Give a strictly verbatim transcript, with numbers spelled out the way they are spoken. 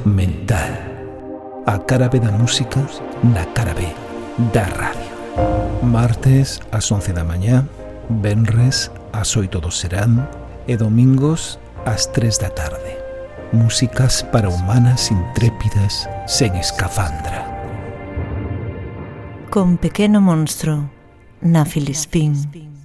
mental. A cara B da música na cara B da radio. Martes ás once da mañá, venres ás oito do serán e domingos ás tres da tarde. Músicas para humanas intrépidas sen escafandra. Con Pequeno Monstro na Filispín.